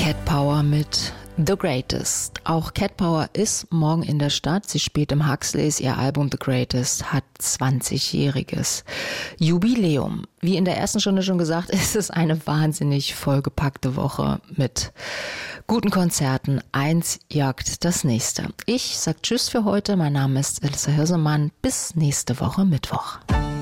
Cat Power mit The Greatest. Auch Cat Power ist morgen in der Stadt. Sie spielt im Huxleys. Ihr Album The Greatest hat 20-jähriges Jubiläum. Wie in der ersten Stunde schon gesagt, ist es eine wahnsinnig vollgepackte Woche mit guten Konzerten. Eins jagt das nächste. Ich sag Tschüss für heute. Mein Name ist Elissa Hirsemann. Bis nächste Woche Mittwoch.